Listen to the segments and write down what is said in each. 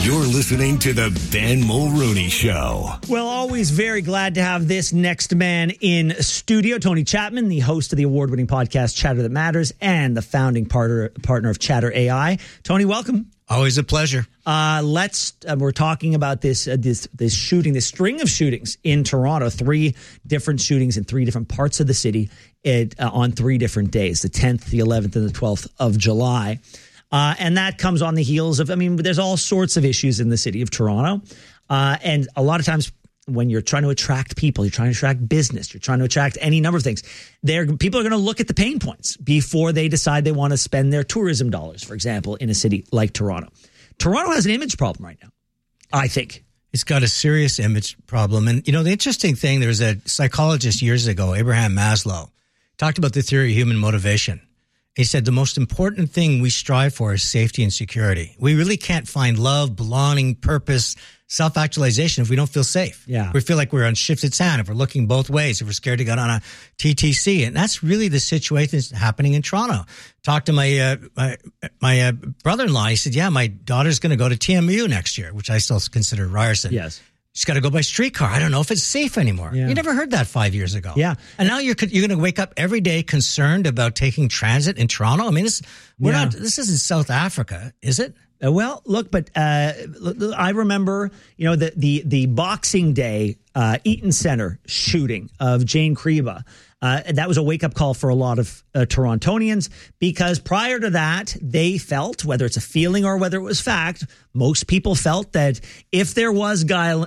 You're listening to the Ben Mulrooney Show. Well, always very glad to have this next man in studio. Tony Chapman, the host of the award-winning podcast Chatter That Matters and the founding partner of Chatter AI. Tony, welcome. Always a pleasure. We're talking about this shooting, this string of shootings in Toronto. 3 different shootings in 3 different parts of the city on 3 different days, the 10th, the 11th, and the 12th of July. And that comes on the heels of, there's all sorts of issues in the city of Toronto. And a lot of times when you're trying to attract people, you're trying to attract business, you're trying to attract any number of things, people are going to look at the pain points before they decide they want to spend their tourism dollars, for example, in a city like Toronto. Toronto has an image problem right now, I think. It's got a serious image problem. And, the interesting thing, there was a psychologist years ago, Abraham Maslow, talked about the theory of human motivation. He said the most important thing we strive for is safety and security. We really can't find love, belonging, purpose, self-actualization if we don't feel safe. Yeah. We feel like we're on shifted sand, if we're looking both ways, if we're scared to get on a TTC. And that's really the situation that's happening in Toronto. Talked to my brother-in-law. He said, my daughter's going to go to TMU next year, which I still consider Ryerson. Yes. She's got to go by streetcar. I don't know if it's safe anymore. Yeah. You never heard that 5 years ago. Yeah. And now you're going to wake up every day concerned about taking transit in Toronto. This isn't South Africa, is it? Well, look, but I remember, the Boxing Day Eaton Centre shooting of Jane Kriba. That was a wake-up call for a lot of Torontonians, because prior to that, they felt, whether it's a feeling or whether it was fact, most people felt that if there was gun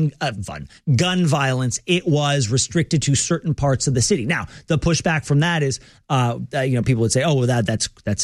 violence, it was restricted to certain parts of the city. Now, the pushback from that is, people would say, "Oh, well, that's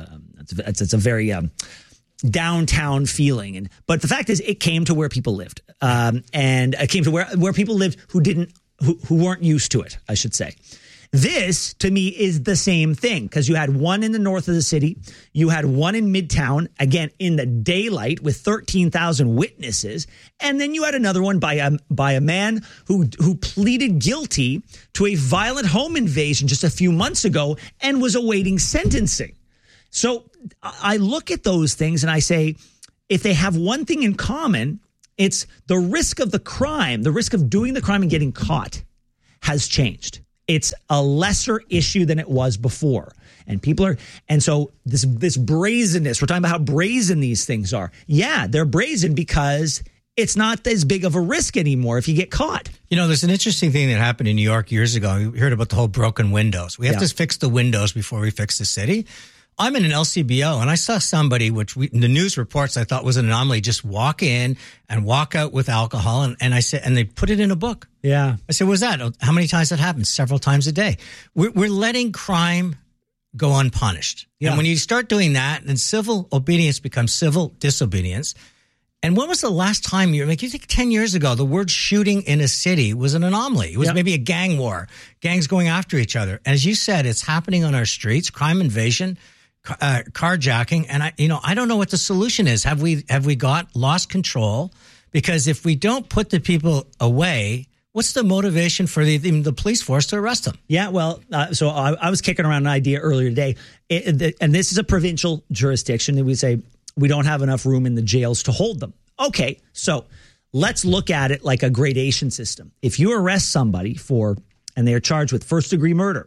a very downtown feeling." But the fact is, it came to where people lived, and it came to where people lived who weren't used to it, I should say. This, to me, is the same thing, because you had one in the north of the city. You had one in Midtown, again, in the daylight with 13,000 witnesses. And then you had another one by a man who pleaded guilty to a violent home invasion just a few months ago and was awaiting sentencing. So I look at those things and I say, if they have one thing in common, it's the risk of the crime, the risk of doing the crime and getting caught has changed. It's a lesser issue than it was before. And so this brazenness, we're talking about how brazen these things are. Yeah, they're brazen because it's not as big of a risk anymore if you get caught. There's an interesting thing that happened in New York years ago. We heard about the whole broken windows. We have to fix the windows before we fix the city. I'm in an LCBO, and I saw somebody, the news reports I thought was an anomaly, just walk in and walk out with alcohol, and I said, and they put it in a book. Yeah. I said, "What's that? How many times that happens?" Several times a day. We're letting crime go unpunished. Yeah. And when you start doing that, then civil obedience becomes civil disobedience. And when was the last time you think 10 years ago, the word shooting in a city was an anomaly. It was maybe a gang war, gangs going after each other. And as you said, it's happening on our streets, crime invasion, carjacking, and I don't know what the solution is. Have we lost control? Because if we don't put the people away, what's the motivation for the police force to arrest them? Yeah, well, so I was kicking around an idea earlier today, and this is a provincial jurisdiction, and we say we don't have enough room in the jails to hold them. Okay, so let's look at it like a gradation system. If you arrest somebody and they are charged with first-degree murder,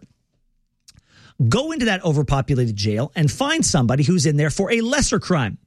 go into that overpopulated jail and find somebody who's in there for a lesser crime.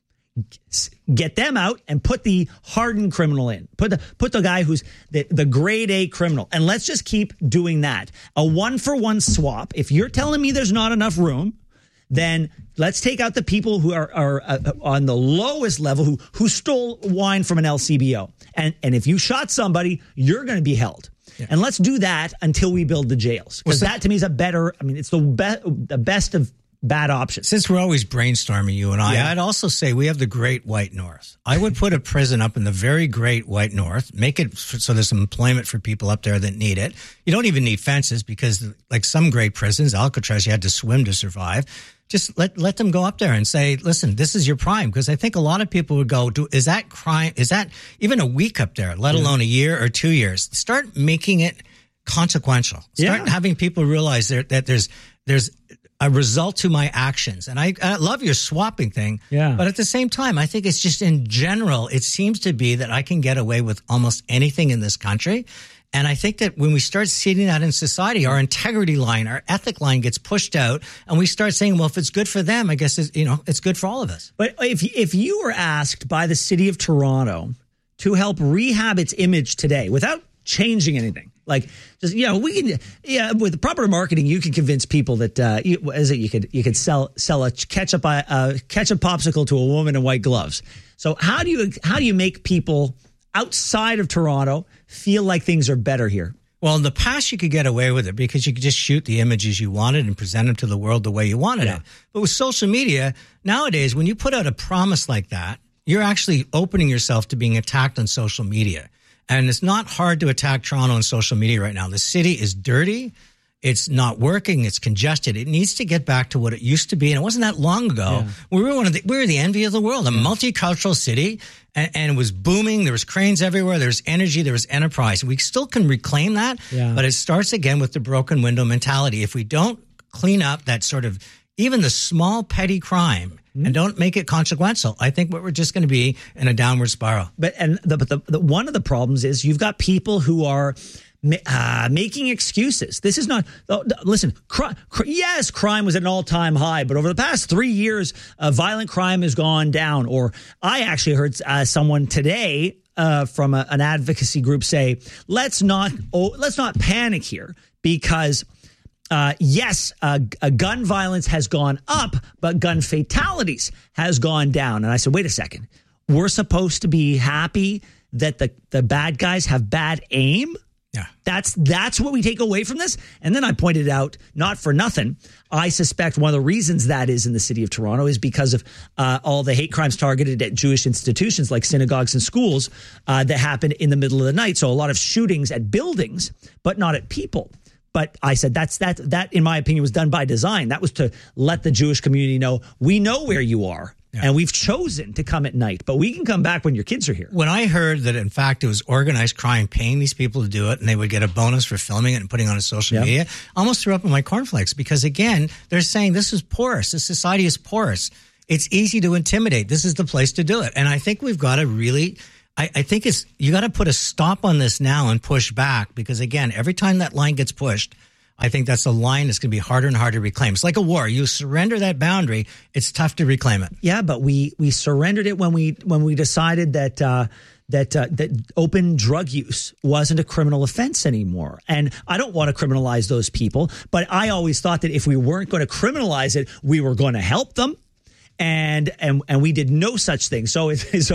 Get them out and put the hardened criminal in. Put the guy who's the grade A criminal. And let's just keep doing that. A 1-for-1 swap. If you're telling me there's not enough room, then let's take out the people who are on the lowest level who stole wine from an LCBO. And if you shot somebody, you're going to be held. Yeah. And let's do that until we build the jails. Because that to me is it's the best of bad options. Since we're always brainstorming, you and I, I'd also say we have the Great White North. I would put a prison up in the very Great White North, make it so there's some employment for people up there that need it. You don't even need fences because like some great prisons, Alcatraz, you had to swim to survive. Just let them go up there and say, listen, this is your prime. Because I think a lot of people would go, is that crime? Is that even a week up there, let alone a year or 2 years? Start making it consequential. Start having people realize that there's a result to my actions. And I love your swapping thing. Yeah. But at the same time, I think it's just in general, it seems to be that I can get away with almost anything in this country. And I think that when we start seeing that in society, our integrity line, our ethic line gets pushed out, and we start saying, well, if it's good for them, I guess it's good for all of us. But if you were asked by the city of Toronto to help rehab its image today without changing anything, like just with the proper marketing, you can convince people that you could sell a ketchup popsicle to a woman in white gloves. So how do you make people outside of Toronto feel like things are better here? Well, in the past, you could get away with it because you could just shoot the images you wanted and present them to the world the way you wanted it. But with social media, nowadays, when you put out a promise like that, you're actually opening yourself to being attacked on social media. And it's not hard to attack Toronto on social media right now. The city is dirty. It's not working. It's congested. It needs to get back to what it used to be. And it wasn't that long ago. Yeah. We were the envy of the world, a multicultural city, and it was booming. There was cranes everywhere. There was energy. There was enterprise. We still can reclaim that, but it starts again with the broken window mentality. If we don't clean up that sort of even the small petty crime and don't make it consequential, I think we're just going to be in a downward spiral. But the one of the problems is you've got people who are making excuses. This is not, listen, yes, crime was at an all-time high, but over the past 3 years, violent crime has gone down. Or I actually heard someone today from an advocacy group say, let's not panic here because yes, gun violence has gone up, but gun fatalities has gone down. And I said, wait a second. We're supposed to be happy that the bad guys have bad aim? Yeah. That's what we take away from this. And then I pointed out, not for nothing, I suspect one of the reasons that is in the city of Toronto is because of all the hate crimes targeted at Jewish institutions like synagogues and schools that happen in the middle of the night. So a lot of shootings at buildings, but not at people. But I said that in my opinion was done by design. That was to let the Jewish community know, we know where you are. Yeah. And we've chosen to come at night, but we can come back when your kids are here. When I heard that, in fact, it was organized crime paying these people to do it, and they would get a bonus for filming it and putting it on social media, I almost threw up in my cornflakes because, again, they're saying this is porous. This society is porous. It's easy to intimidate. This is the place to do it. And I think we've got to really... I think you got to put a stop on this now and push back because, again, every time that line gets pushed, I think that's a line that's going to be harder and harder to reclaim. It's like a war. You surrender that boundary, it's tough to reclaim it. Yeah, but we surrendered it when we decided that open drug use wasn't a criminal offense anymore. And I don't want to criminalize those people, but I always thought that if we weren't going to criminalize it, we were going to help them. And we did no such thing. So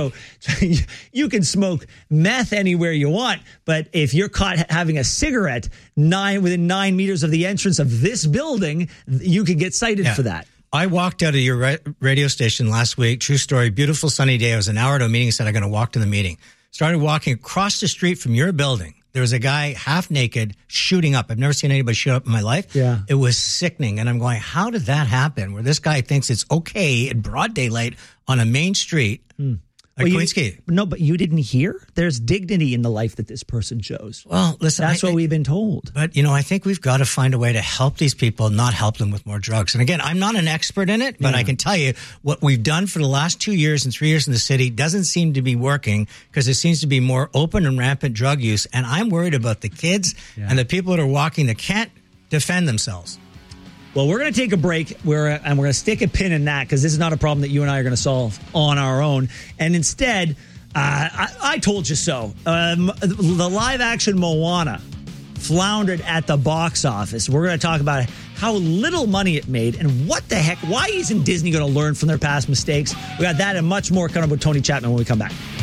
you can smoke meth anywhere you want, but if you're caught having a cigarette within 9 meters of the entrance of this building, you could get cited for that. I walked out of your radio station last week. True story. Beautiful sunny day. I was an hour to a meeting. Said I'm going to walk to the meeting. Started walking across the street from your building. There was a guy half naked shooting up. I've never seen anybody shoot up in my life. Yeah. It was sickening. And I'm going, how did that happen? Where this guy thinks it's okay in broad daylight on a main street. No, but you didn't hear? There's dignity in the life that this person chose. Well, listen. That's what we've been told. But, I think we've got to find a way to help these people, not help them with more drugs. And again, I'm not an expert in it, but I can tell you what we've done for the last 2 years and 3 years in the city doesn't seem to be working because it seems to be more open and rampant drug use. And I'm worried about the kids and the people that are walking that can't defend themselves. Well, we're going to take a break and we're going to stick a pin in that because this is not a problem that you and I are going to solve on our own. And instead, I told you so. The live action Moana floundered at the box office. We're going to talk about how little money it made and what the heck, why isn't Disney going to learn from their past mistakes? We got that and much more coming up with Tony Chapman when we come back.